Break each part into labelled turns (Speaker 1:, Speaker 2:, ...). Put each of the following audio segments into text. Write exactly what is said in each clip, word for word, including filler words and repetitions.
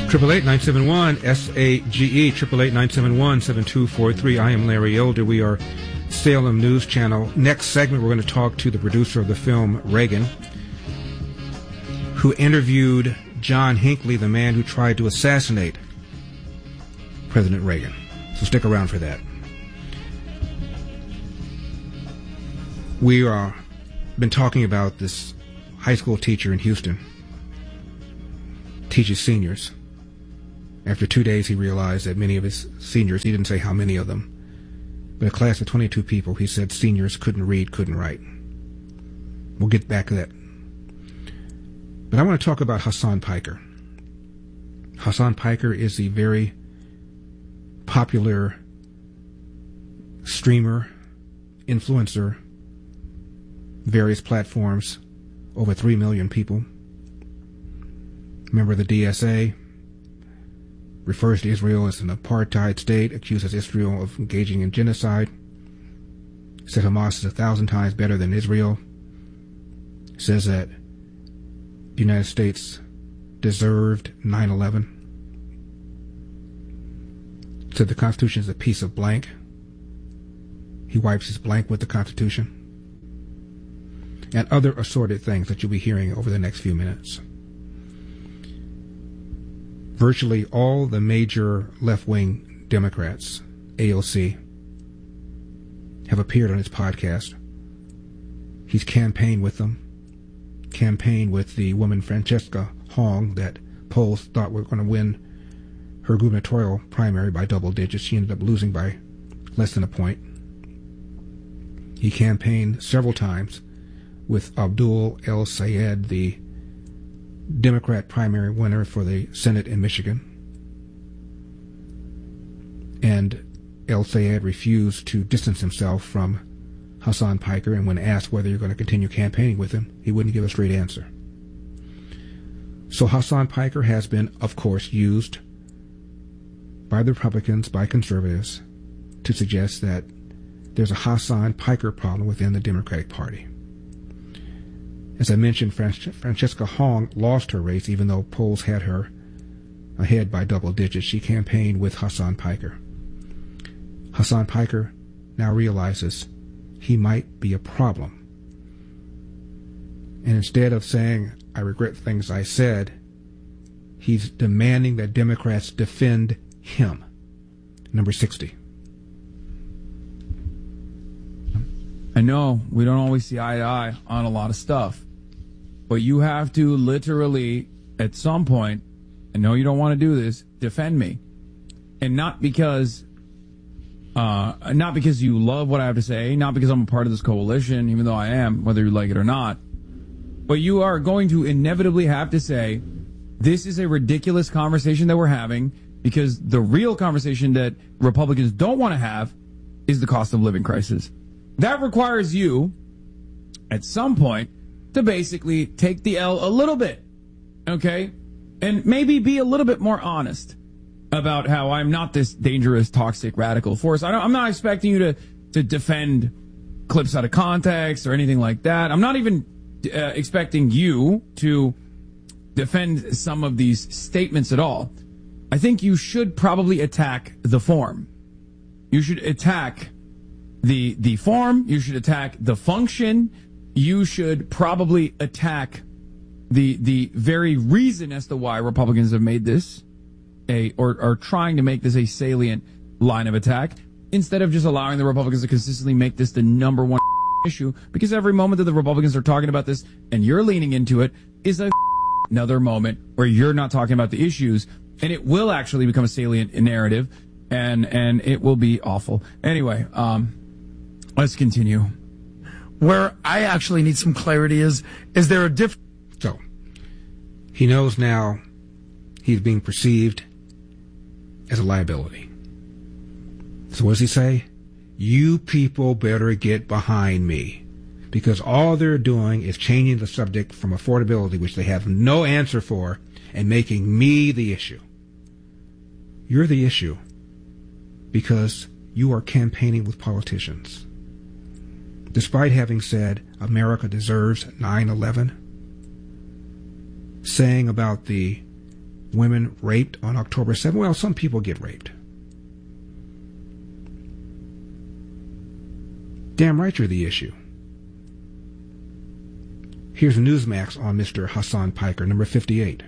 Speaker 1: Triple eight nine seven one S A G E. Triple eight nine seven one seven two four three. I am Larry Elder. We are Salem News Channel. Next segment, we're going to talk to the producer of the film Reagan, who interviewed John Hinckley, the man who tried to assassinate President Reagan. So stick around for that. We are been talking about this high school teacher in Houston, teaches seniors. After two days, he realized that many of his seniors, he didn't say how many of them, but a class of twenty-two people, he said seniors couldn't read, couldn't write. We'll get back to that. But I want to talk about Hasan Piker. Hasan Piker is the very popular streamer, influencer, various platforms, over three million people. Member of the D S A, refers to Israel as an apartheid state, accuses Israel of engaging in genocide, said Hamas is a thousand times better than Israel, says that the United States deserved nine eleven, said the Constitution is a piece of blank. He wipes his blank with the Constitution, and other assorted things that you'll be hearing over the next few minutes. Virtually all the major left-wing Democrats, A O C, have appeared on his podcast. He's campaigned with them, campaigned with the woman Francesca Hong that polls thought were going to win her gubernatorial primary by double digits. She ended up losing by less than a point. He campaigned several times with Abdul El Sayed, the Democrat primary winner for the Senate in Michigan. And El Sayed refused to distance himself from Hasan Piker, and when asked whether you're going to continue campaigning with him, he wouldn't give a straight answer. So Hasan Piker has been, of course, used by the Republicans, by conservatives, to suggest that there's a Hasan Piker problem within the Democratic Party. As I mentioned, Francesca Hong lost her race, even though polls had her ahead by double digits. She campaigned with Hasan Piker. Hasan Piker now realizes he might be a problem. And instead of saying, I regret things I said, he's demanding that Democrats defend him. Number sixty.
Speaker 2: I know we don't always see eye to eye on a lot of stuff, but you have to literally, at some point, I know you don't want to do this, defend me. And not because uh, not because you love what I have to say, not because I'm a part of this coalition, even though I am, whether you like it or not, but you are going to inevitably have to say, this is a ridiculous conversation that we're having, because the real conversation that Republicans don't want to have is the cost of living crisis. That requires you, at some point, to basically take the L a little bit, okay? And maybe be a little bit more honest about how I'm not this dangerous, toxic, radical force. I don't, I'm not expecting you to, to defend clips out of context or anything like that. I'm not even uh, expecting you to defend some of these statements at all. I think you should probably attack the form. You should attack the the form. You should attack the function. You should probably attack the the very reason as to why Republicans have made this a or are trying to make this a salient line of attack, instead of just allowing the Republicans to consistently make this the number one issue. Because every moment that the Republicans are talking about this and you're leaning into it is a another moment where you're not talking about the issues, and it will actually become a salient narrative, and and it will be awful. Anyway, um, let's continue.
Speaker 3: Where I actually need some clarity is, is there a difference?
Speaker 1: So, he knows now he's being perceived as a liability. So what does he say? You people better get behind me. Because all they're doing is changing the subject from affordability, which they have no answer for, and making me the issue. You're the issue because you are campaigning with politicians. Despite having said America deserves nine eleven, saying about the women raped on October seventh. Well, some people get raped. Damn right you're the issue. Here's Newsmax on Mister Hasan Piker, number fifty-eight.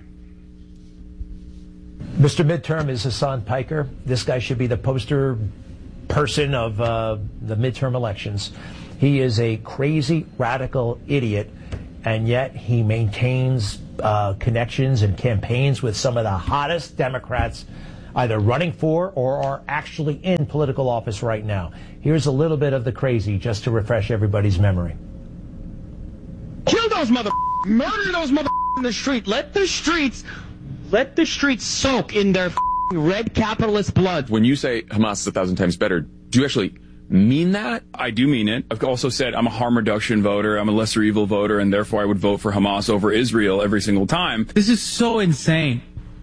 Speaker 4: Mister Midterm is Hasan Piker. This guy should be the poster person of uh, the midterm elections. He is a crazy, radical idiot, and yet he maintains uh, connections and campaigns with some of the hottest Democrats either running for or are actually in political office right now. Here's a little bit of the crazy just to refresh everybody's memory.
Speaker 5: Kill those mother, murder those mother in the street. Let the streets, let the streets soak in their red capitalist blood.
Speaker 6: When you say Hamas is a thousand times better, do you actually mean that?
Speaker 2: I do mean it. I've also said I'm a harm reduction voter, I'm a lesser evil voter, and therefore I would vote for Hamas over Israel every single time.
Speaker 7: This is so insane.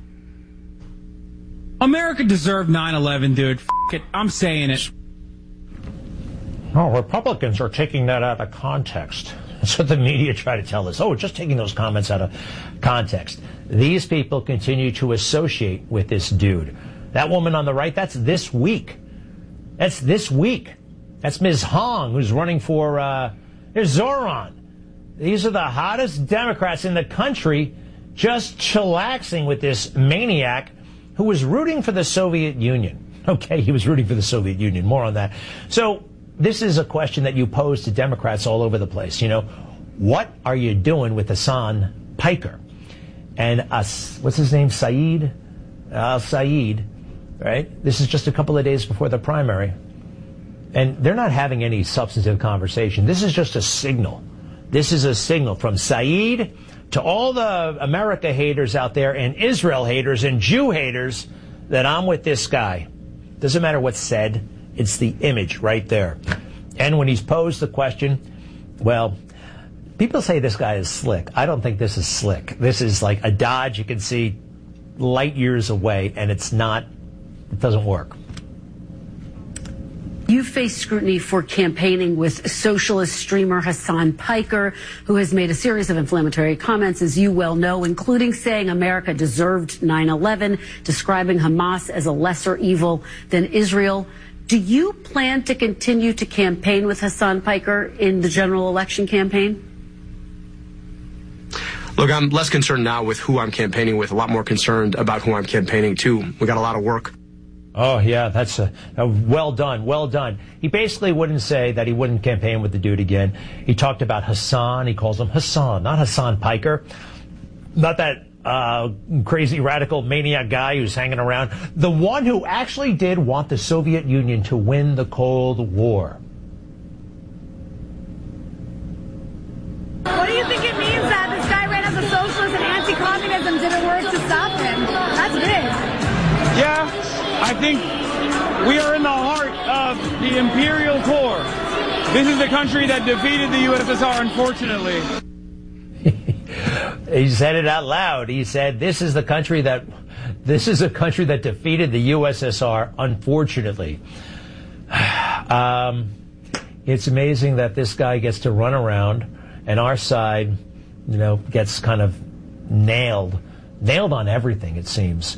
Speaker 7: America deserved nine eleven, dude. F*** it. I'm saying it.
Speaker 4: Oh, Republicans are taking that out of context. That's what the media try to tell us. Oh, just taking those comments out of context. These people continue to associate with this dude. That woman on the right, that's this week. That's this week. That's Miz Hong, who's running for, uh, there's Zoran. These are the hottest Democrats in the country just chillaxing with this maniac who was rooting for the Soviet Union. Okay, he was rooting for the Soviet Union. More on that. So this is a question that you pose to Democrats all over the place. You know, what are you doing with Hasan Piker? And uh, what's his name? Saeed? Al Saeed, right? This is just a couple of days before the primary. And they're not having any substantive conversation. This is just a signal. This is a signal from Saeed to all the America haters out there and Israel haters and Jew haters that I'm with this guy. Doesn't matter what's said. It's the image right there. And when he's posed the question, well, people say this guy is slick. I don't think this is slick. This is like a Dodge you can see light years away, and it's not, it doesn't work.
Speaker 8: You face scrutiny for campaigning with socialist streamer Hasan Piker, who has made a series of inflammatory comments, as you well know, including saying America deserved nine eleven, describing Hamas as a lesser evil than Israel. Do you plan to continue to campaign with Hasan Piker in the general election campaign?
Speaker 9: Look, I'm less concerned now with who I'm campaigning with, a lot more concerned about who I'm campaigning to. We got a lot of work.
Speaker 4: Oh, yeah, that's a, a well done, well done. He basically wouldn't say that he wouldn't campaign with the dude again. He talked about Hasan. He calls him Hasan, not Hasan Piker. Not that uh, crazy radical maniac guy who's hanging around. The one who actually did want the Soviet Union to win the Cold War.
Speaker 10: What do you think it means that this guy ran as a socialist and anti-communism didn't work to stop him? That's big.
Speaker 5: Yeah. I think we are in the heart of the imperial core. This is the country that defeated the U S S R, unfortunately.
Speaker 4: He said it out loud. He said, this is the country that, this is a country that defeated the U S S R, unfortunately. Um, it's amazing that this guy gets to run around and our side, you know, gets kind of nailed, nailed on everything, it seems.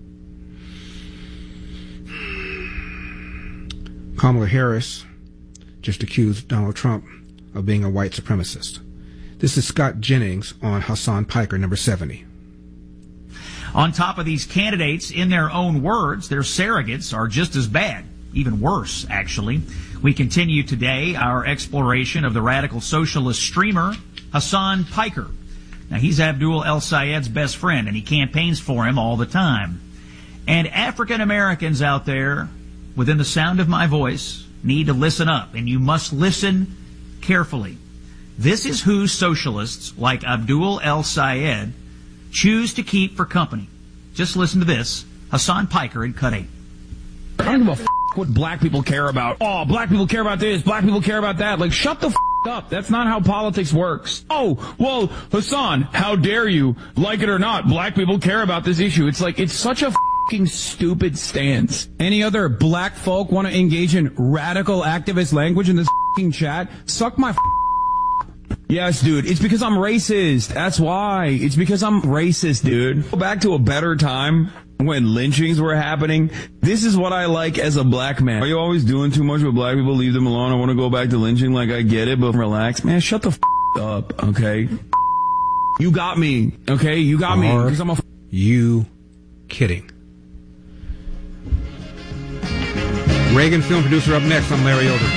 Speaker 1: Kamala Harris just accused Donald Trump of being a white supremacist. This is Scott Jennings on Hasan Piker, number seventy.
Speaker 11: On top of these candidates, in their own words, their surrogates are just as bad, even worse, actually. We continue today our exploration of the radical socialist streamer, Hasan Piker. Now, he's Abdul El-Sayed's best friend, and he campaigns for him all the time. And African Americans out there, within the sound of my voice, need to listen up, and you must listen carefully. This is who socialists like Abdul El-Sayed choose to keep for company. Just listen to this. Hasan Piker in Cut eight.
Speaker 2: I don't give a f*** what black people care about. Oh, black people care about this, black people care about that. Like, shut the f*** up. That's not how politics works. Oh, well, Hasan, how dare you? Like it or not, black people care about this issue. It's like, it's such a f***ing stupid stance.
Speaker 7: Any other black folk want to engage in radical activist language in this f***ing chat? Suck my f***.
Speaker 2: Yes, dude. It's because I'm racist. That's why. It's because I'm racist, dude. Go back to a better time when lynchings were happening. This is what I like as a black man. Are you always doing too much with black people? Leave them alone. I want to go back to lynching. Like, I get it, but relax. Man, shut the f*** up, okay? You got me, okay? You got me.
Speaker 1: Are
Speaker 2: Because I'm a f-
Speaker 1: you kidding? Reagan film producer up next. I'm Larry Elder.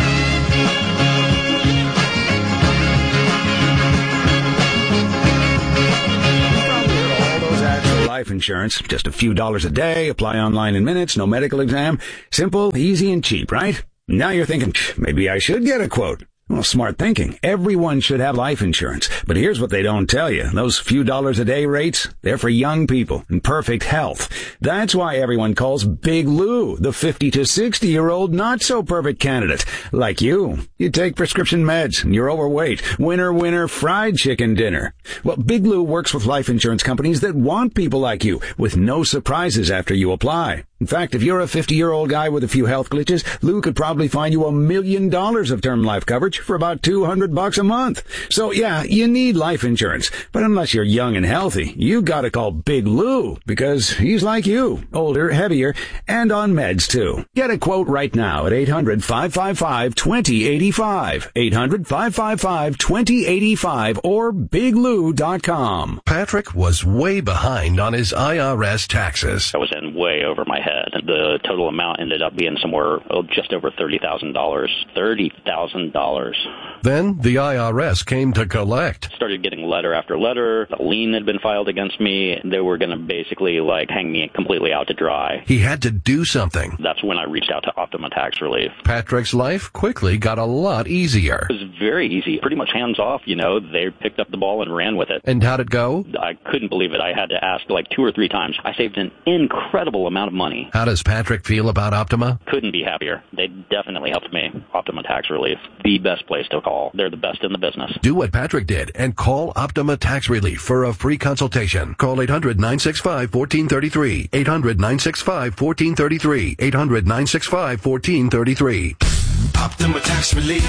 Speaker 12: Life insurance, just a few dollars a day, apply online in minutes, no medical exam. Simple, easy, and cheap, right? Now you're thinking, maybe I should get a quote. Well, smart thinking. Everyone should have life insurance. But here's what they don't tell you. Those few dollars a day rates, they're for young people in perfect health. That's why everyone calls Big Lou the fifty to sixty year old not so perfect candidate. Like you. You take prescription meds and you're overweight. Winner, winner, fried chicken dinner. Well, Big Lou works with life insurance companies that want people like you with no surprises after you apply. In fact, if you're a fifty-year-old guy with a few health glitches, Lou could probably find you a million dollars of term life coverage for about two hundred bucks a month. So yeah, you need life insurance. But unless you're young and healthy, you gotta call Big Lou because he's like you, older, heavier, and on meds too. Get a quote right now at eight hundred, five five five, two zero eight five, eight hundred, five five five, two zero eight five, or big lou dot com.
Speaker 13: Patrick was way behind on his I R S taxes.
Speaker 14: I was in way over my head. The total amount ended up being somewhere oh, just over thirty thousand dollars. thirty thousand dollars.
Speaker 13: Then the I R S came to collect.
Speaker 14: Started getting letter after letter. A lien had been filed against me. They were going to basically like hang me completely out to dry.
Speaker 13: He had to do something.
Speaker 14: That's when I reached out to Optima Tax Relief.
Speaker 13: Patrick's life quickly got a lot easier.
Speaker 14: It was very easy. Pretty much hands off, you know. They picked up the ball and ran with it.
Speaker 13: And how'd it go?
Speaker 14: I couldn't believe it. I had to ask like two or three times. I saved an incredible amount of money.
Speaker 13: How does Patrick feel about Optima?
Speaker 14: Couldn't be happier. They definitely helped me. Optima Tax Relief. The best place to call. They're the best in the business.
Speaker 13: Do what Patrick did and call Optima Tax Relief for a free consultation. Call eight hundred, nine six five, one four three three. eight hundred, nine six five, one four three three. eight hundred, nine six five, one four three three.
Speaker 15: Optima Tax Relief.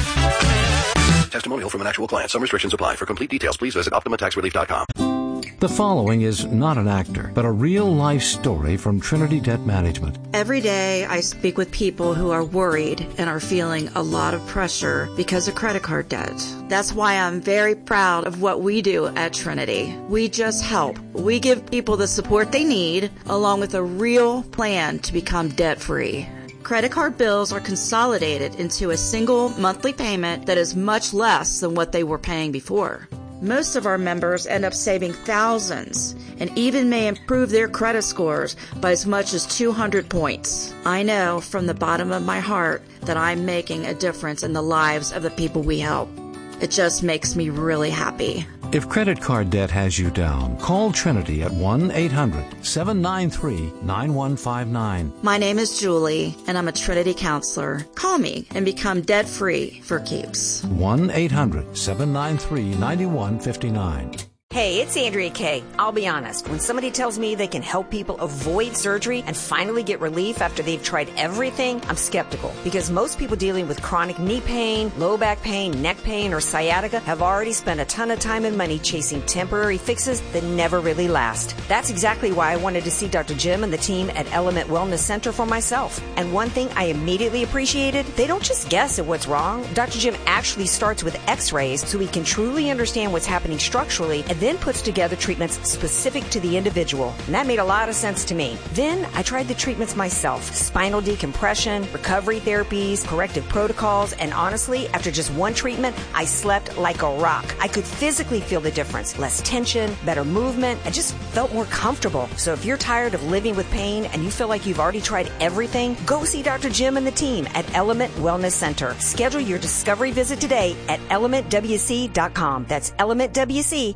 Speaker 13: Testimonial from an actual client. Some restrictions apply. For complete details, please visit optima tax relief dot com.
Speaker 16: The following is not an actor, but a real-life story from Trinity Debt Management.
Speaker 17: Every day I speak with people who are worried and are feeling a lot of pressure because of credit card debt. That's why I'm very proud of what we do at Trinity. We just help. We give people the support they need, along with a real plan to become debt-free. Credit card bills are consolidated into a single monthly payment that is much less than what they were paying before. Most of our members end up saving thousands and even may improve their credit scores by as much as two hundred points. I know from the bottom of my heart that I'm making a difference in the lives of the people we help. It just makes me really happy.
Speaker 16: If credit card debt has you down, call Trinity at one eight hundred, seven nine three, nine one five nine.
Speaker 17: My name is Julie, and I'm a Trinity counselor. Call me and become debt-free for keeps.
Speaker 16: one eight hundred, seven nine three, nine one five nine.
Speaker 18: Hey, it's Andrea Kay. I'll be honest, when somebody tells me they can help people avoid surgery and finally get relief after they've tried everything, I'm skeptical. Because most people dealing with chronic knee pain, low back pain, neck pain, or sciatica have already spent a ton of time and money chasing temporary fixes that never really last. That's exactly why I wanted to see Doctor Jim and the team at Element Wellness Center for myself. And one thing I immediately appreciated, they don't just guess at what's wrong. Doctor Jim actually starts with x-rays so he can truly understand what's happening structurally and then puts together treatments specific to the individual. And that made a lot of sense to me. Then I tried the treatments myself. Spinal decompression, recovery therapies, corrective protocols, and honestly, after just one treatment, I slept like a rock. I could physically feel the difference. Less tension, better movement. I just felt more comfortable. So if you're tired of living with pain and you feel like you've already tried everything, go see Doctor Jim and the team at Element Wellness Center. Schedule your discovery visit today at element w c dot com. That's element w c dot com.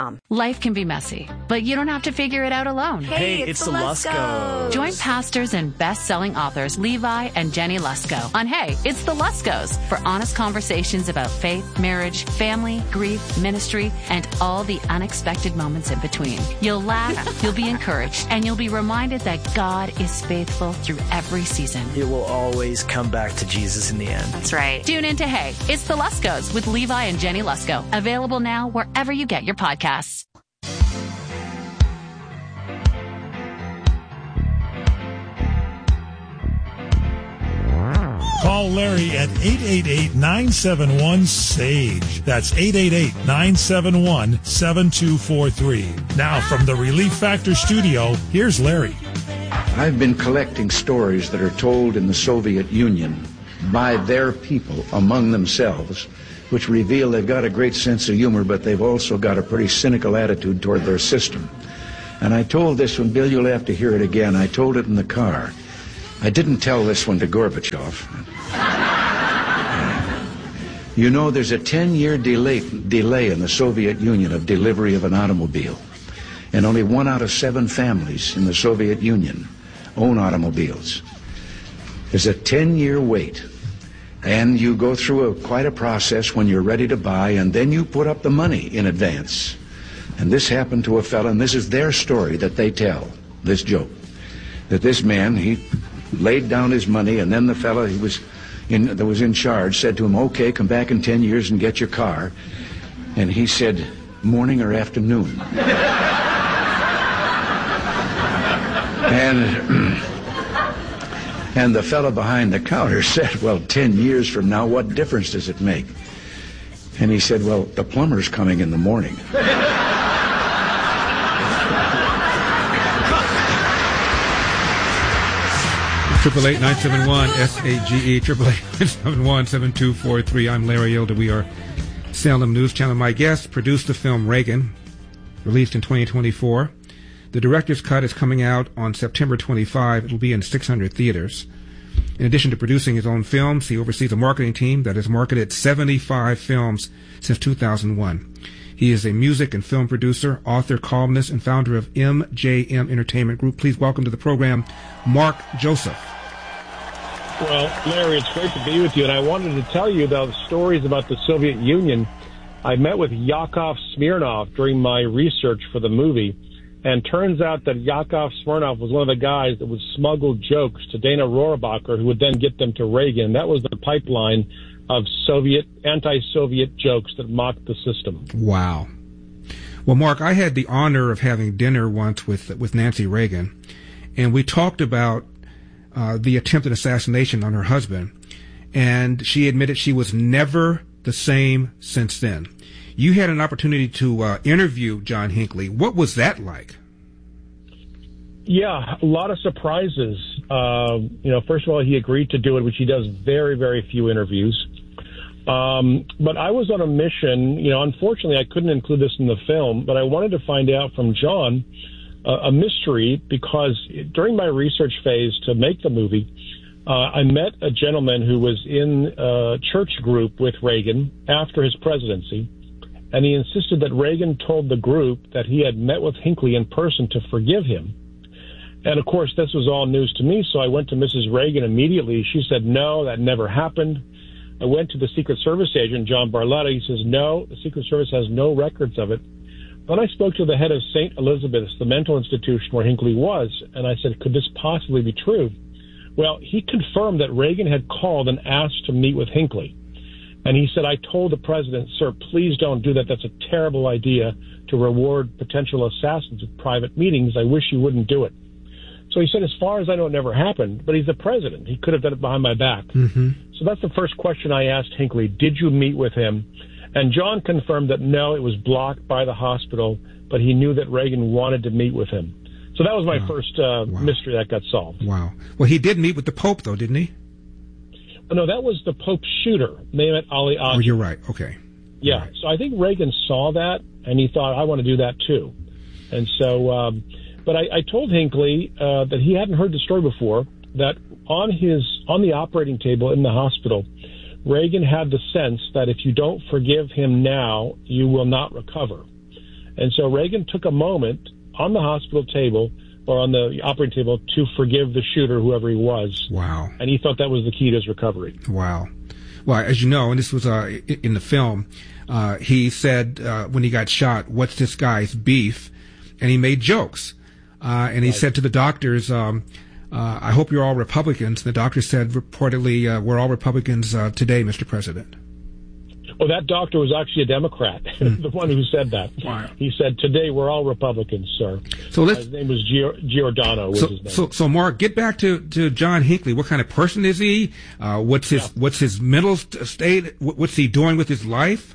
Speaker 18: com.
Speaker 19: Life can be messy, but you don't have to figure it out alone.
Speaker 20: Hey, it's, it's the Luskos.
Speaker 19: Join pastors and best-selling authors Levi and Jenny Lusko on Hey, It's the Luskos for honest conversations about faith, marriage, family, grief, ministry, and all the unexpected moments in between. You'll laugh, you'll be encouraged, and you'll be reminded that God is faithful through every season.
Speaker 20: It will always come back to Jesus in the end.
Speaker 19: That's right. Tune into Hey, It's the Luskos with Levi and Jenny Lusko. Available now wherever you get your podcasts.
Speaker 21: Call Larry at eight eight eight, nine seven one, S A G E. That's eight eight eight, nine seven one, seven two four three. Now from the Relief Factor studio, here's Larry.
Speaker 22: I've been collecting stories that are told in the Soviet Union by their people among themselves, which reveal they've got a great sense of humor, but they've also got a pretty cynical attitude toward their system. And I told this one, Bill, you'll have to hear it again. I told it in the car. I didn't tell this one to Gorbachev. You know, there's a ten-year delay, delay in the Soviet Union of delivery of an automobile. And only one out of seven families in the Soviet Union own automobiles. There's a ten-year wait. And you go through a, quite a process when you're ready to buy, and then you put up the money in advance. And this happened to a fellow, and this is their story that they tell, this joke. That this man, he laid down his money, and then the fellow he was in, that was in charge said to him, okay, come back in ten years and get your car. And he said, morning or afternoon? and... And the fellow behind the counter said, well, ten years from now, what difference does it make? And he said, well, the plumber's coming in the morning.
Speaker 1: Triple eight nine seven one S A G E triple eight nine seven one seven two four three. I'm Larry Elder. We are Salem News Channel. My guest produced the film Reagan, released in twenty twenty-four. The director's cut is coming out on September twenty-fifth. It will be in six hundred theaters. In addition to producing his own films, he oversees a marketing team that has marketed seventy-five films since two thousand one. He is a music and film producer, author, columnist, and founder of M J M Entertainment Group. Please welcome to the program, Mark Joseph.
Speaker 23: Well, Larry, it's great to be with you, and I wanted to tell you the stories about the Soviet Union. I met with Yakov Smirnov during my research for the movie. And turns out that Yakov Smirnov was one of the guys that would smuggle jokes to Dana Rohrabacher, who would then get them to Reagan. That was the pipeline of Soviet, anti-Soviet jokes that mocked the system.
Speaker 1: Wow. Well, Mark, I had the honor of having dinner once with with Nancy Reagan, and we talked about uh, the attempted assassination on her husband, and she admitted she was never the same since then. You had an opportunity to uh, interview John Hinckley. What was that like?
Speaker 23: Yeah, a lot of surprises. Uh, you know, first of all, he agreed to do it, which he does very, very few interviews. Um, but I was on a mission. You know, unfortunately, I couldn't include this in the film, but I wanted to find out from John uh, a mystery, because during my research phase to make the movie, uh, I met a gentleman who was in a church group with Reagan after his presidency. And he insisted that Reagan told the group that he had met with Hinckley in person to forgive him. And, of course, this was all news to me, so I went to Missus Reagan immediately. She said, no, that never happened. I went to the Secret Service agent, John Barletta. He says, no, the Secret Service has no records of it. Then I spoke to the head of Saint Elizabeth's, the mental institution where Hinckley was, and I said, could this possibly be true? Well, he confirmed that Reagan had called and asked to meet with Hinckley. And he said, I told the president, sir, please don't do that. That's a terrible idea to reward potential assassins with private meetings. I wish you wouldn't do it. So he said, as far as I know, it never happened, but he's the president. He could have done it behind my back.
Speaker 1: Mm-hmm.
Speaker 23: So that's the first question I asked Hinckley. Did you meet with him? And John confirmed that, no, it was blocked by the hospital, but he knew that Reagan wanted to meet with him. So that was my wow. first uh, wow. mystery that got solved.
Speaker 1: Wow. Well, he did meet with the Pope, though, didn't he?
Speaker 23: No, that was the Pope's shooter, Mehmet Ali Agca.
Speaker 1: Oh, you're right. Okay.
Speaker 23: Yeah.
Speaker 1: Right.
Speaker 23: So I think Reagan saw that, and he thought, I want to do that too. And so, um, but I, I told Hinckley uh, that he hadn't heard the story before, that on his on the operating table in the hospital, Reagan had the sense that if you don't forgive him now, you will not recover. And so Reagan took a moment on the hospital table or on the operating table to forgive the shooter, whoever he was.
Speaker 1: Wow.
Speaker 23: And he thought that was the key to his recovery.
Speaker 1: Wow. Well, as you know, and this was uh, in the film, uh, he said uh, when he got shot, "What's this guy's beef?" And he made jokes. Uh, and he right. said to the doctors, um, uh, "I hope you're all Republicans." And the doctor said reportedly, uh, "We're all Republicans uh, today, Mister President."
Speaker 23: Well, that doctor was actually a Democrat, mm. the one who said that.
Speaker 1: Wow.
Speaker 23: He said, "Today we're all Republicans, sir." So let's, uh, his name was Gio- Giordano. Was
Speaker 1: so,
Speaker 23: his name.
Speaker 1: so, so, Mark, get back to, to John Hinckley. What kind of person is he? Uh, what's his yeah. What's his mental state? What's he doing with his life?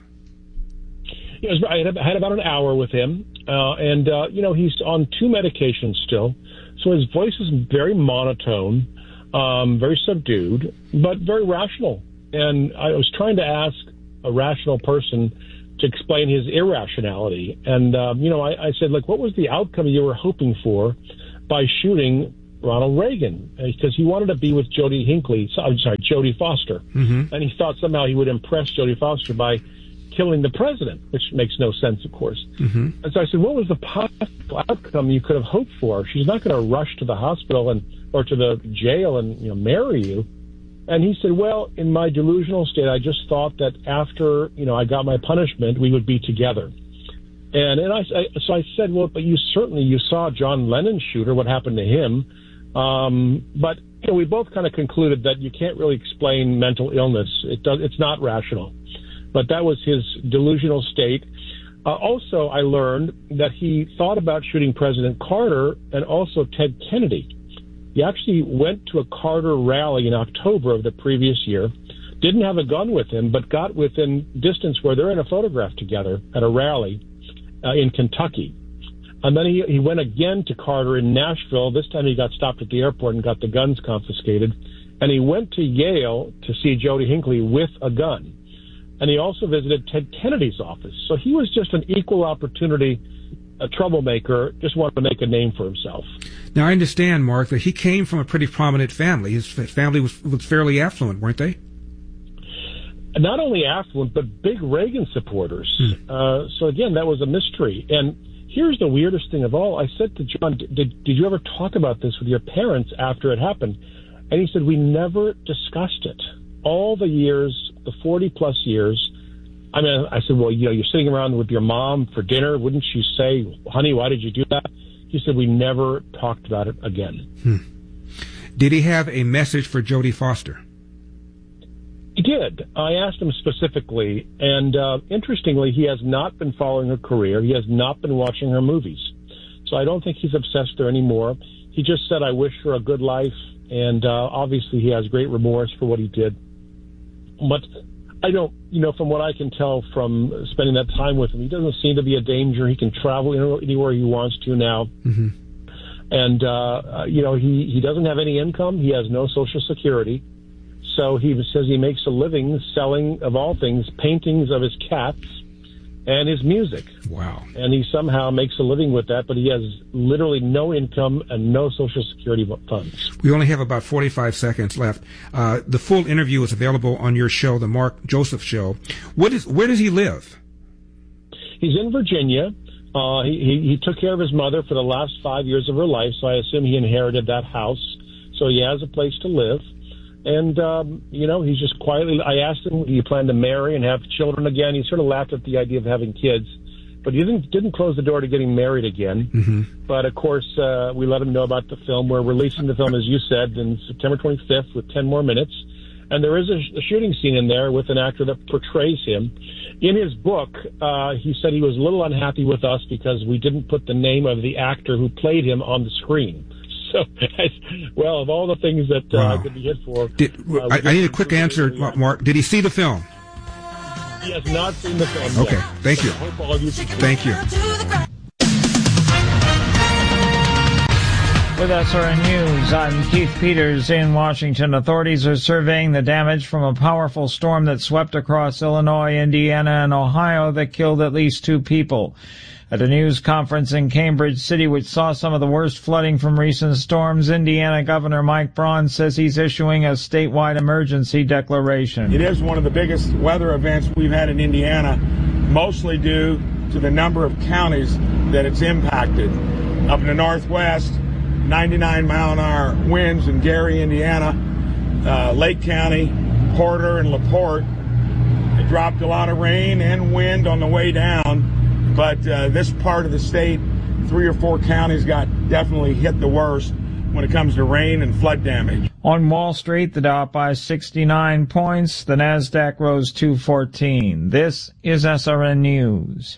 Speaker 23: Yeah, I had, had about an hour with him, uh, and uh, you know he's on two medications still, so his voice is very monotone, um, very subdued, but very rational. And I was trying to ask a rational person to explain his irrationality. And, um, you know, I, I said, like, what was the outcome you were hoping for by shooting Ronald Reagan? Because he wanted to be with Jody Hinckley, I'm sorry, Jodie Foster.
Speaker 1: Mm-hmm.
Speaker 23: And he thought somehow he would impress Jodie Foster by killing the president, which makes no sense, of course.
Speaker 1: Mm-hmm.
Speaker 23: And so I said, what was the possible outcome you could have hoped for? She's not going to rush to the hospital and or to the jail and, you know, marry you. And he said, well, in my delusional state, I just thought that after, you know, I got my punishment, we would be together. And and I, I so I said, well, but you certainly, you saw John Lennon's shooter, what happened to him. Um, but you know, we both kind of concluded that you can't really explain mental illness. It does, it's not rational. But that was his delusional state. Uh, also, I learned that he thought about shooting President Carter and also Ted Kennedy. He actually went to a Carter rally in October of the previous year, didn't have a gun with him, but got within distance where they're in a photograph together at a rally uh, in Kentucky. And then he, he went again to Carter in Nashville. This time he got stopped at the airport and got the guns confiscated. And he went to Yale to see Jody Hinckley with a gun. And he also visited Ted Kennedy's office. So he was just an equal opportunity, a troublemaker, just wanted to make a name for himself.
Speaker 1: Now, I understand, Mark, that he came from a pretty prominent family. His family was, was fairly affluent, weren't they?
Speaker 23: Not only affluent, but big Reagan supporters. Hmm. Uh, so, again, that was a mystery. And here's the weirdest thing of all. I said to John, did, did you ever talk about this with your parents after it happened? And he said, we never discussed it. All the years, the forty-plus years, I mean, I said, well, you know, you're sitting around with your mom for dinner. Wouldn't you say, honey, why did you do that? He said, we never talked about it again.
Speaker 1: Hmm. Did he have a message for Jodie Foster?
Speaker 23: He did. I asked him specifically, and uh, interestingly, he has not been following her career. He has not been watching her movies. So I don't think he's obsessed there anymore. He just said, I wish her a good life, and uh, obviously he has great remorse for what he did. But I don't, you know, from what I can tell from spending that time with him, he doesn't seem to be a danger. He can travel anywhere he wants to now.
Speaker 1: Mm-hmm.
Speaker 23: And, uh, you know, he, he doesn't have any income. He has no Social Security. So he says he makes a living selling, of all things, paintings of his cats and his music.
Speaker 1: Wow.
Speaker 23: And he somehow makes a living with that, but he has literally no income and no Social Security funds.
Speaker 1: We only have about forty-five seconds left. Uh, the full interview is available on your show, The Mark Joseph Show. What is, where does he live?
Speaker 23: He's in Virginia. Uh, he, he, he took care of his mother for the last five years of her life, so I assume he inherited that house. So he has a place to live. And, um, you know, he's just quietly, I asked him, do you plan to marry and have children again? He sort of laughed at the idea of having kids, but he didn't, didn't close the door to getting married again.
Speaker 1: Mm-hmm.
Speaker 23: But, of course, uh, we let him know about the film. We're releasing the film, as you said, on September twenty-fifth with ten more minutes. And there is a, a shooting scene in there with an actor that portrays him. In his book, uh, he said he was a little unhappy with us because we didn't put the name of the actor who played him on the screen. So, well, of all the things that uh,
Speaker 1: wow.
Speaker 23: I could be hit for...
Speaker 1: Did,
Speaker 23: uh,
Speaker 1: I, I need a quick answer, Mark. Did he see the film?
Speaker 23: He has not seen the film
Speaker 1: Okay,
Speaker 23: yet.
Speaker 1: thank
Speaker 23: So
Speaker 1: you.
Speaker 23: I hope all of you can-
Speaker 1: Thank you.
Speaker 3: With S R N News, I'm Keith Peters in Washington. Authorities are surveying the damage from a powerful storm that swept across Illinois, Indiana, and Ohio that killed at least two people. At a news conference in Cambridge City, which saw some of the worst flooding from recent storms, Indiana Governor Mike Braun says he's issuing a statewide emergency declaration.
Speaker 6: It is one of the biggest weather events we've had in Indiana, mostly due to the number of counties that it's impacted. Up in the Northwest, ninety-nine mile an hour winds in Gary, Indiana, uh, Lake County, Porter, and LaPorte. It dropped a lot of rain and wind on the way down, but uh, this part of the state, three or four counties got definitely hit the worst when it comes to rain and flood damage.
Speaker 3: On Wall Street, the Dow up by sixty-nine points. The Nasdaq rose two fourteen. This is S R N News.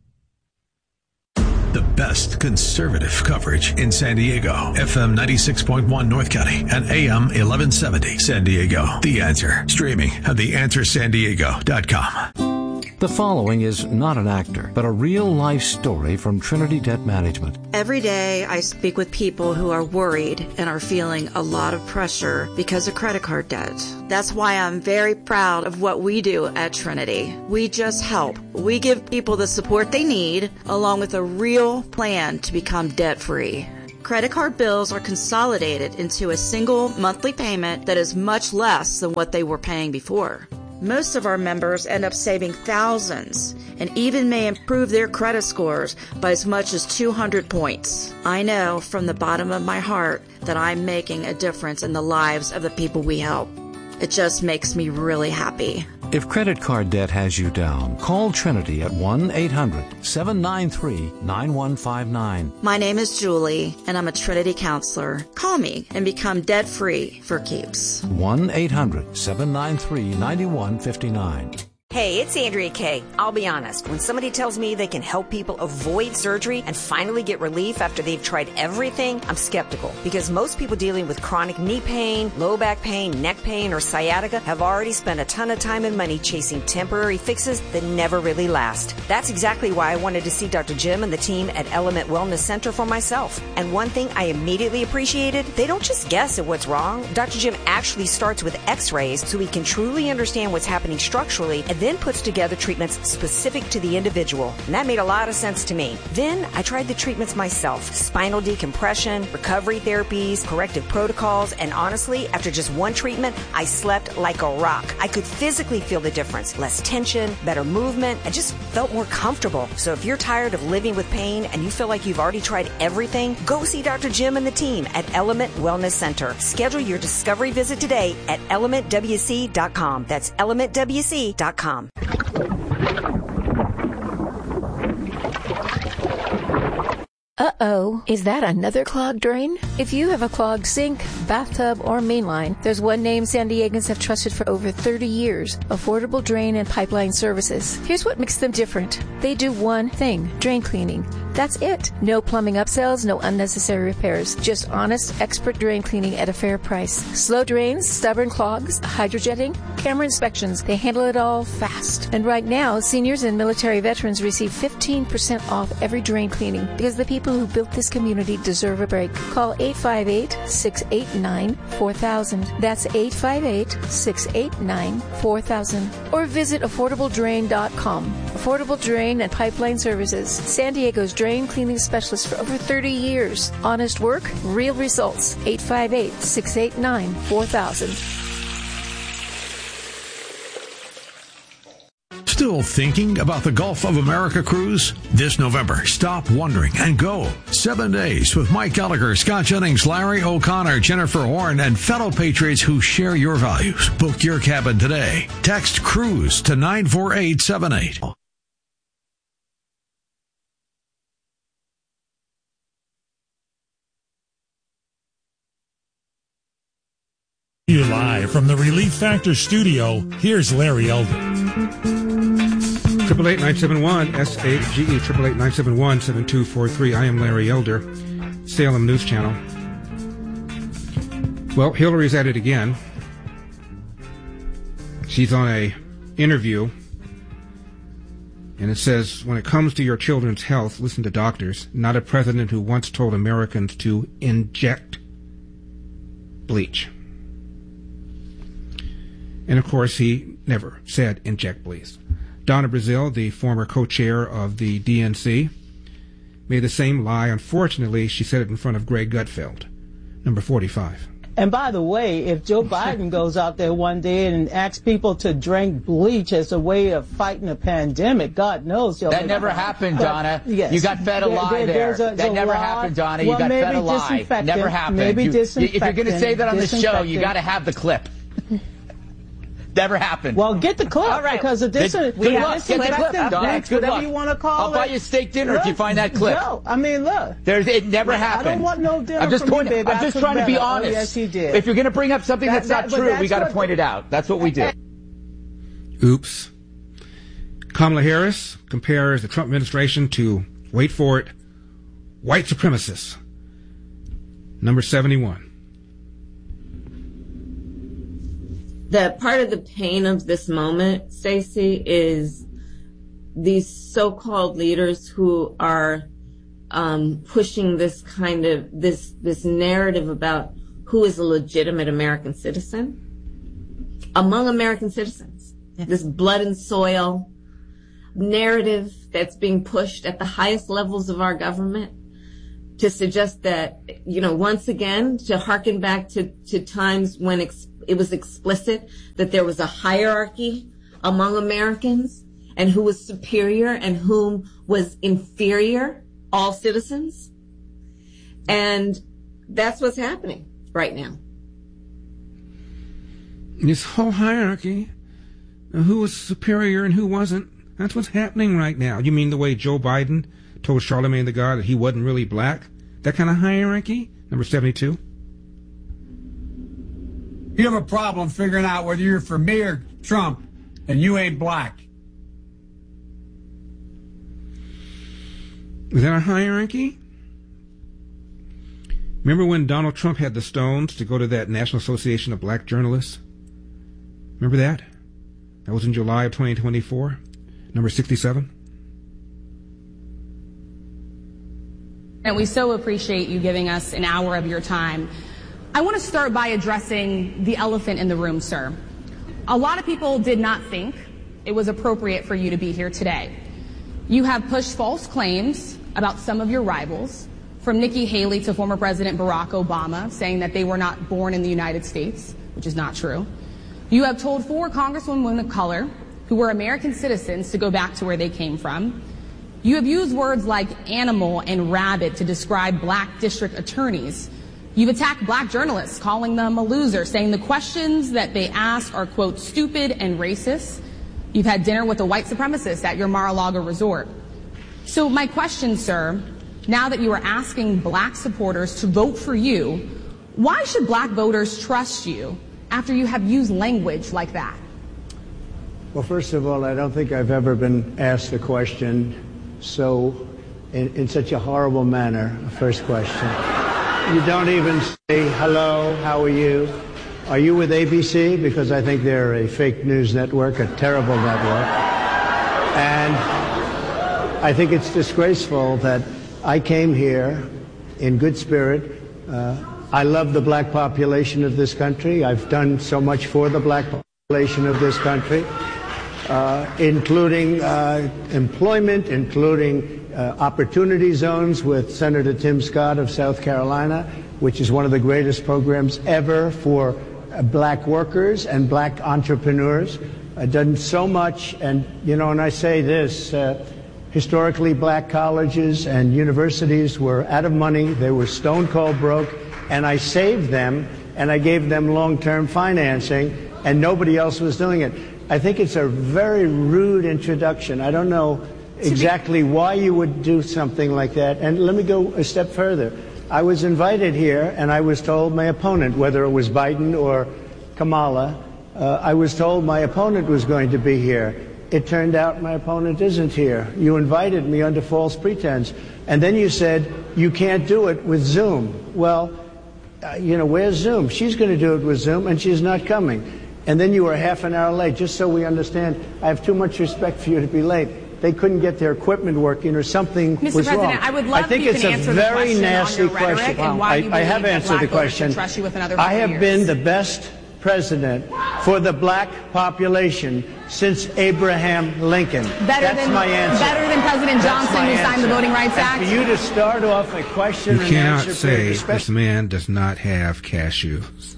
Speaker 8: The best conservative coverage in San Diego. F M ninety-six point one North County and A M eleven seventy San Diego. The Answer. Streaming at the answer san diego dot com.
Speaker 16: The following is not an actor, but a real-life story from Trinity Debt Management.
Speaker 17: Every day I speak with people who are worried and are feeling a lot of pressure because of credit card debt. That's why I'm very proud of what we do at Trinity. We just help. We give people the support they need, along with a real plan to become debt-free. Credit card bills are consolidated into a single monthly payment that is much less than what they were paying before. Most of our members end up saving thousands and even may improve their credit scores by as much as two hundred points. I know from the bottom of my heart that I'm making a difference in the lives of the people we help. It just makes me really happy.
Speaker 16: If credit card debt has you down, call Trinity at one eight hundred seven nine three nine one five nine.
Speaker 17: My name is Julie, and I'm a Trinity counselor. Call me and become debt-free for keeps.
Speaker 16: one eight hundred seven nine three nine one five nine.
Speaker 18: Hey, it's Andrea Kay. I'll be honest, when somebody tells me they can help people avoid surgery and finally get relief after they've tried everything, I'm skeptical. Because most people dealing with chronic knee pain, low back pain, neck pain, or sciatica have already spent a ton of time and money chasing temporary fixes that never really last. That's exactly why I wanted to see Doctor Jim and the team at Element Wellness Center for myself. And one thing I immediately appreciated, they don't just guess at what's wrong. Doctor Jim actually starts with x-rays so he can truly understand what's happening structurally and then puts together treatments specific to the individual. And that made a lot of sense to me. Then I tried the treatments myself. Spinal decompression, recovery therapies, corrective protocols, and honestly, after just one treatment, I slept like a rock. I could physically feel the difference. Less tension, better movement. I just felt more comfortable. So if you're tired of living with pain and you feel like you've already tried everything, go see Doctor Jim and the team at Element Wellness Center. Schedule your discovery visit today at element w c dot com. That's element w c dot com.
Speaker 9: Uh-oh, is that another clogged drain? If you have a clogged sink, bathtub, or mainline, there's one name San Diegans have trusted for over thirty years, Affordable Drain and Pipeline Services. Here's what makes them different. They do one thing, drain cleaning. That's it. No plumbing upsells, no unnecessary repairs. Just honest, expert drain cleaning at a fair price. Slow drains, stubborn clogs, hydrojetting, camera inspections. They handle it all fast. And right now, seniors and military veterans receive fifteen percent off every drain cleaning because the people who built this community deserve a break. Call eight five eight, six eight nine, four thousand. That's eight five eight, six eight nine, four thousand. Or visit affordable drain dot com. Affordable Drain and Pipeline Services. San Diego's drain cleaning specialist for over thirty years. Honest work, real results. eight five eight, six eight nine, four thousand.
Speaker 8: Still thinking about the Gulf of America cruise? This November, stop wondering and go. Seven days with Mike Gallagher, Scott Jennings, Larry O'Connor, Jennifer Horn, and fellow patriots who share your values. Book your cabin today. Text CRUISE to nine four eight seven eight.
Speaker 21: You live from the Relief Factor studio, here's Larry Elder.
Speaker 1: Triple eight nine seven one S A G E triple eight nine seven one seven two four three. I am Larry Elder, Salem News Channel. Well, Hillary's at it again. She's on a interview, and it says, when it comes to your children's health, listen to doctors, not a president who once told Americans to inject bleach. And of course, he never said inject bleach. Donna Brazile, the former co-chair of the D N C, made the same lie. Unfortunately, she said it in front of Greg Gutfeld, number forty-five.
Speaker 4: And by the way, if Joe Biden goes out there one day and asks people to drink bleach as a way of fighting a pandemic, God knows.
Speaker 5: That never happened,
Speaker 4: but,
Speaker 5: Donna.
Speaker 4: Yes.
Speaker 5: You got fed a
Speaker 4: there,
Speaker 5: lie there.
Speaker 4: A,
Speaker 5: that never
Speaker 4: lot,
Speaker 5: happened, Donna.
Speaker 4: Well,
Speaker 5: you got fed a lie. Never happened.
Speaker 4: Maybe
Speaker 5: you,
Speaker 4: disinfectant.
Speaker 5: If you're going to say that on the show, you got to have the clip. Never happened.
Speaker 4: Well, get the clip.
Speaker 5: All right.
Speaker 4: Because of this,
Speaker 5: good,
Speaker 4: we
Speaker 5: good
Speaker 4: have
Speaker 5: luck. Get the clip, Donna.
Speaker 4: Next,
Speaker 5: Good
Speaker 4: whatever
Speaker 5: luck.
Speaker 4: you want to call
Speaker 5: I'll
Speaker 4: it.
Speaker 5: buy you steak dinner
Speaker 4: look,
Speaker 5: if you find that clip.
Speaker 4: No, I mean, look.
Speaker 5: There's, it never
Speaker 4: I
Speaker 5: happened.
Speaker 4: don't want no dinner
Speaker 5: I'm just
Speaker 4: from
Speaker 5: pointing,
Speaker 4: you, baby.
Speaker 5: I'm just
Speaker 4: I
Speaker 5: trying to be
Speaker 4: better.
Speaker 5: honest.
Speaker 4: Oh, yes, he did.
Speaker 5: If you're going to bring up something
Speaker 4: that,
Speaker 5: that's not
Speaker 4: that,
Speaker 5: true,
Speaker 4: that's
Speaker 5: we got to
Speaker 4: what,
Speaker 5: point it out. That's what we do.
Speaker 1: Oops. Kamala Harris compares the Trump administration to, wait for it, white supremacists. Number seventy-one.
Speaker 10: That part of the pain of this moment, Stacey, is these so-called leaders who are um, pushing this kind of this this narrative about who is a legitimate American citizen among American citizens. Yeah. This blood and soil narrative that's being pushed at the highest levels of our government to suggest that, you know, once again, to harken back to, to times when ex- it was explicit that there was a hierarchy among Americans and who was superior and whom was inferior, all citizens. And that's what's happening right now.
Speaker 1: This whole hierarchy, who was superior and who wasn't, that's what's happening right now. You mean the way Joe Biden told Charlemagne the God that he wasn't really black? That kind of hierarchy? Number seventy-two.
Speaker 24: You have a problem figuring out whether you're for me or Trump, and you ain't black.
Speaker 1: Is that a hierarchy? Remember when Donald Trump had the stones to go to that National Association of Black Journalists? Remember that? That was in July of twenty twenty-four. Number sixty-seven.
Speaker 25: And we so appreciate you giving us an hour of your time. I want to start by addressing the elephant in the room, sir. A lot of people did not think it was appropriate for you to be here today. You have pushed false claims about some of your rivals, from Nikki Haley to former President Barack Obama, saying that they were not born in the United States, which is not true. You have told four congresswomen of color who were American citizens to go back to where they came from. You have used words like animal and rabid to describe black district attorneys. You've attacked black journalists, calling them a loser, saying the questions that they ask are, quote, stupid and racist. You've had dinner with a white supremacist at your Mar-a-Lago resort. So my question, sir, now that you are asking black supporters to vote for you, why should black voters trust you after you have used language like that?
Speaker 26: Well, first of all, I don't think I've ever been asked a question so in, in such a horrible manner. First question. You don't even say, hello, how are you? Are you with A B C? Because I think they're a fake news network, a terrible network. And I think it's disgraceful that I came here in good spirit. Uh, I love the black population of this country. I've done so much for the black population of this country, uh, including uh, employment, including Uh, opportunity zones with Senator Tim Scott of South Carolina, which is one of the greatest programs ever for uh, black workers and black entrepreneurs. I've done so much, and, you know, and I say this, uh, historically black colleges and universities were out of money. They were stone cold broke, and I saved them, and I gave them long-term financing, and nobody else was doing it. I think it's a very rude introduction. I don't know exactly why you would do something like that. And let me go a step further. I was invited here, and I was told my opponent, whether it was Biden or Kamala, uh, I was told my opponent was going to be here. It turned out my opponent isn't here. You invited me under false pretense. And then you said you can't do it with Zoom. Well, uh, you know, where's Zoom? She's going to do it with Zoom, and she's not coming. And then you were half an hour late, just so we understand. I have too much respect for you to be late. They couldn't get their equipment working or something
Speaker 25: Mister
Speaker 26: was
Speaker 25: President,
Speaker 26: wrong.
Speaker 25: I would love
Speaker 26: I think
Speaker 25: if you
Speaker 26: it's
Speaker 25: can
Speaker 26: a
Speaker 25: answer
Speaker 26: very
Speaker 25: the question
Speaker 26: nasty
Speaker 25: on your
Speaker 26: question.
Speaker 25: rhetoric and why
Speaker 26: I,
Speaker 25: you
Speaker 26: I have
Speaker 25: believe that
Speaker 26: answered
Speaker 25: black
Speaker 26: the
Speaker 25: voters
Speaker 26: question.
Speaker 25: should trust you with another
Speaker 26: I
Speaker 25: four
Speaker 26: have
Speaker 25: years.
Speaker 26: been the best president for the black population since Abraham Lincoln.
Speaker 25: Better
Speaker 26: That's
Speaker 25: than,
Speaker 26: my answer.
Speaker 25: Better than President Johnson, who signed
Speaker 26: answer.
Speaker 25: the Voting Rights
Speaker 26: and
Speaker 25: Act.
Speaker 26: For you to start off a question
Speaker 1: You
Speaker 26: and
Speaker 1: cannot
Speaker 26: answer
Speaker 1: say
Speaker 26: period,
Speaker 1: this
Speaker 26: especially
Speaker 1: man does not have cashews.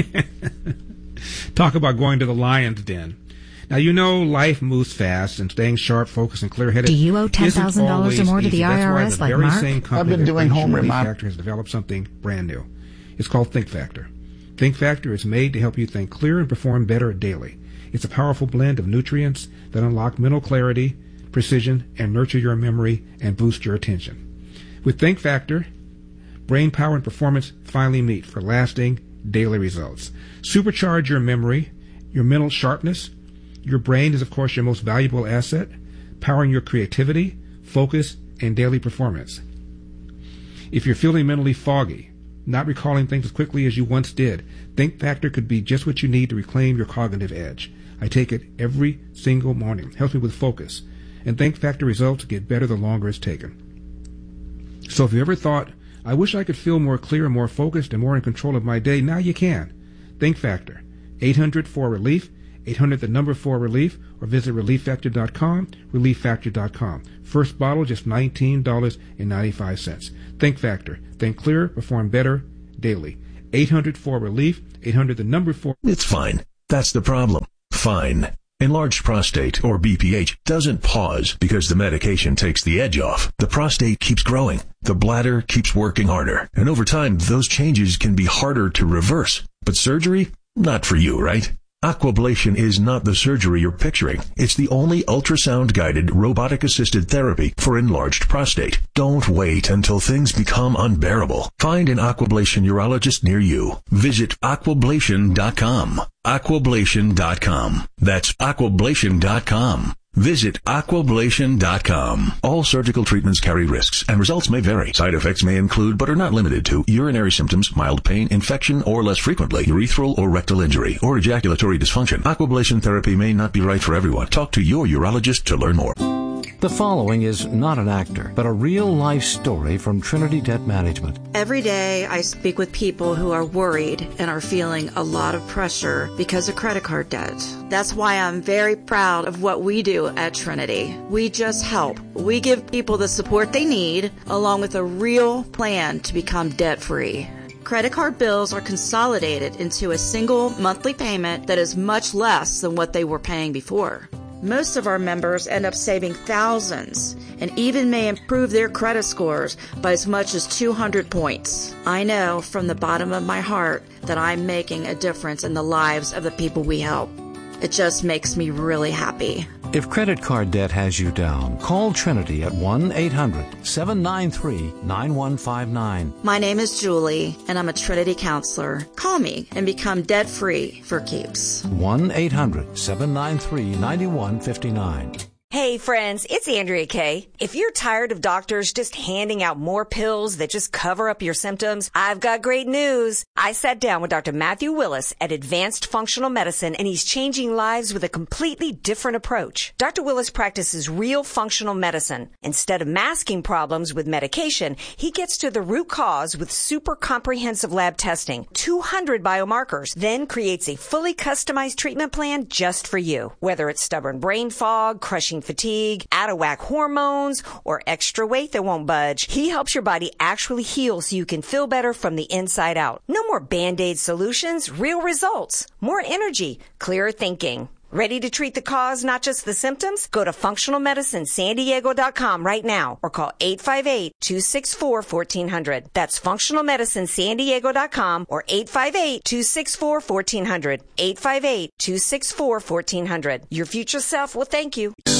Speaker 1: Talk about going to the lion's den. Now, you know life moves fast, and staying sharp, focused, and clear-headed.
Speaker 2: Do you owe ten thousand dollars or more to the I R S like Mark?
Speaker 1: I've been doing home remodel. Factor has developed something brand new. It's called Think Factor. Think Factor is made to help you think clear and perform better daily. It's a powerful blend of nutrients that unlock mental clarity, precision, and nurture your memory and boost your attention. With Think Factor, brain power and performance finally meet for lasting daily results. Supercharge your memory, your mental sharpness. Your brain is, of course, your most valuable asset, powering your creativity, focus, and daily performance. If you're feeling mentally foggy, not recalling things as quickly as you once did, Think Factor could be just what you need to reclaim your cognitive edge. I take it every single morning. Helps me with focus. And Think Factor results get better the longer it's taken. So if you ever thought, I wish I could feel more clear, more focused, and more in control of my day, now you can. Think Factor. eight hundred four relief, eight hundred the number four relief, or visit relief factor dot com, relief factor dot com. First bottle, just nineteen dollars and ninety-five cents. Think Factor. Think clear, perform better, daily. eight hundred four relief, eight hundred the number four.
Speaker 7: It's fine. That's the problem. Fine. Enlarged prostate, or B P H, doesn't pause because the medication takes the edge off. The prostate keeps growing. The bladder keeps working harder. And over time, those changes can be harder to reverse. But surgery? Not for you, right? Aquablation is not the surgery you're picturing. It's the only ultrasound-guided, robotic-assisted therapy for enlarged prostate. Don't wait until things become unbearable. Find an Aquablation urologist near you. Visit aquablation dot com. aquablation dot com. That's aquablation dot com. Visit aquablation dot com. All surgical treatments carry risks, and results may vary. Side effects may include, but are not limited to, urinary symptoms, mild pain, infection, or less frequently, urethral or rectal injury, or ejaculatory dysfunction. Aquablation therapy may not be right for everyone. Talk to your urologist to learn more.
Speaker 16: The following is not an actor, but a real-life story from Trinity Debt Management.
Speaker 17: Every day I speak with people who are worried and are feeling a lot of pressure because of credit card debt. That's why I'm very proud of what we do at Trinity. We just help. We give people the support they need, along with a real plan to become debt-free. Credit card bills are consolidated into a single monthly payment that is much less than what they were paying before. Most of our members end up saving thousands and even may improve their credit scores by as much as two hundred points. I know from the bottom of my heart that I'm making a difference in the lives of the people we help. It just makes me really happy.
Speaker 16: If credit card debt has you down, call Trinity at one eight hundred seven nine three nine one five nine.
Speaker 17: My name is Julie, and I'm a Trinity counselor. Call me and become debt-free for keeps.
Speaker 16: one eight hundred seven nine three nine one five nine.
Speaker 18: Hey friends, it's Andrea Kay. If you're tired of doctors just handing out more pills that just cover up your symptoms, I've got great news. I sat down with Doctor Matthew Willis at Advanced Functional Medicine, and he's changing lives with a completely different approach. Doctor Willis practices real functional medicine. Instead of masking problems with medication, he gets to the root cause with super comprehensive lab testing, two hundred biomarkers, then creates a fully customized treatment plan just for you. Whether it's stubborn brain fog, crushing fatigue, out-of-whack hormones, or extra weight that won't budge, he helps your body actually heal so you can feel better from the inside out. No more Band-Aid solutions, real results, more energy, clearer thinking. Ready to treat the cause, not just the symptoms? Go to functional medicine san diego dot com right now or call eight five eight, two six four, one four zero zero. That's functional medicine san diego dot com or eight five eight, two six four, one four zero zero. eight five eight, two six four, one four zero zero. Your future self will thank you.